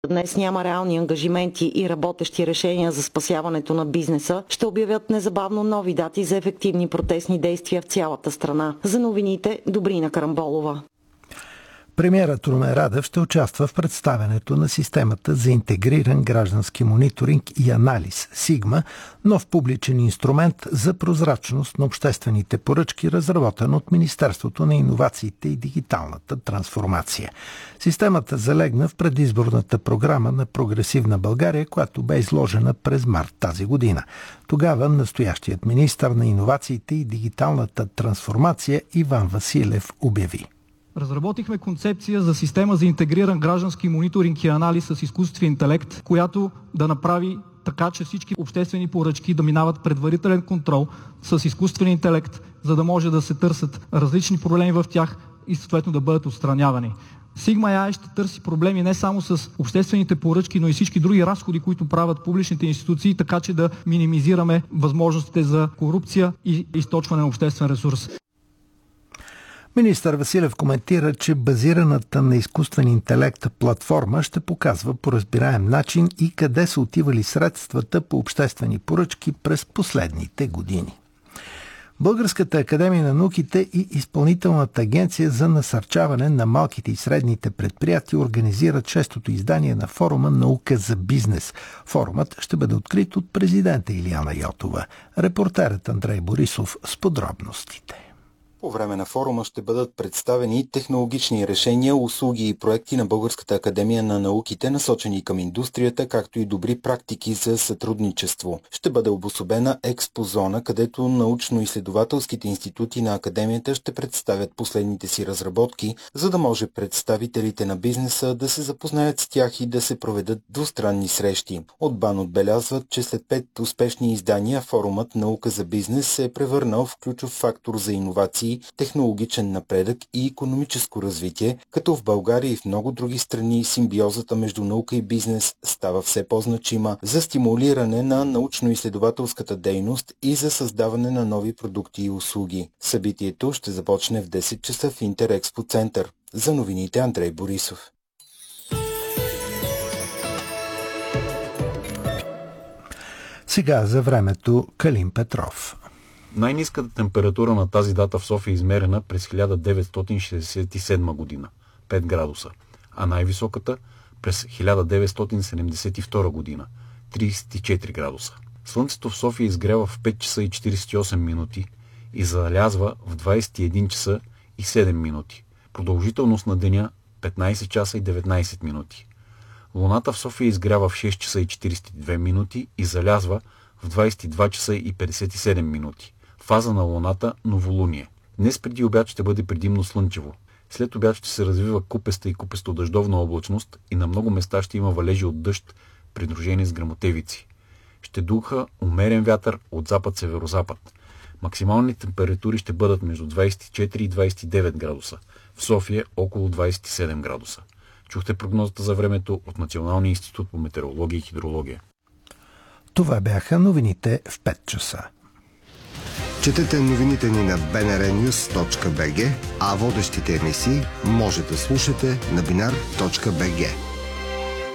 Днес няма реални ангажименти и работещи решения за спасяването на бизнеса, ще обявят незабавно нови дати за ефективни протестни действия в цялата страна. За новините Добрина Карамболова. Премиерът Румен Радев ще участва в представянето на системата за интегриран граждански мониторинг и анализ СИГМА, нов публичен инструмент за прозрачност на обществените поръчки, разработен от Министерството на иновациите и дигиталната трансформация. Системата залегна в предизборната програма на Прогресивна България, която бе изложена през март тази година. Тогава настоящият министър на иновациите и дигиталната трансформация Иван Василев обяви: разработихме концепция за система за интегриран граждански мониторинг и анализ с изкуствен интелект, която да направи така, че всички обществени поръчки да минават предварителен контрол с изкуствен интелект, за да може да се търсят различни проблеми в тях и съответно да бъдат отстранявани. Sigma AI ще търси проблеми не само с обществените поръчки, но и всички други разходи, които правят публичните институции, така че да минимизираме възможностите за корупция и източване на обществен ресурс. Министър Василев коментира, че базираната на изкуствен интелект платформа ще показва по разбираем начин и къде са отивали средствата по обществени поръчки през последните години. Българската академия на науките и Изпълнителната агенция за насърчаване на малките и средните предприятия организират 6-то издание на форума "Наука за бизнес". Форумът ще бъде открит от президента Илияна Йотова. Репортерът Андрей Борисов с подробностите. По време на форума ще бъдат представени технологични решения, услуги и проекти на Българската академия на науките, насочени към индустрията, както и добри практики за сътрудничество. Ще бъде обособена експозона, където научно-изследователските институти на академията ще представят последните си разработки, за да може представителите на бизнеса да се запознаят с тях и да се проведат двустранни срещи. От БАН отбелязват, че след 5 успешни издания форумът "Наука за бизнес" се е превърнал в ключов фактор за иновации, технологичен напредък и икономическо развитие, като в България и в много други страни симбиозата между наука и бизнес става все по-значима за стимулиране на научно-изследователската дейност и за създаване на нови продукти и услуги. Събитието ще започне в 10 часа в Интерекспо център. За новините Андрей Борисов. Сега за времето Калин Петров. Най-ниската температура на тази дата в София е измерена през 1967 година – 5 градуса, а най-високата през 1972 година – 34 градуса. Слънцето в София изгрява в 5 часа и 48 минути и залязва в 21 часа и 7 минути. Продължителност на деня 15 часа и 19 минути. Луната в София изгрява в 6 часа и 42 минути и залязва в 22 часа и 57 минути. Фаза на Луната – новолуние. Днес преди обяд ще бъде предимно слънчево. След обяд ще се развива купеста и купесто-дъждовна облачност и на много места ще има валежи от дъжд, придружени с гръмотевици. Ще духа умерен вятър от запад-северозапад. Максималните температури ще бъдат между 24 и 29 градуса. В София около 27 градуса. Чухте прогнозата за времето от Националния институт по метеорология и хидрология. Това бяха новините в 5 часа. Четете новините ни на bnrnews.bg, а водещите емисии може да слушате на binar.bg.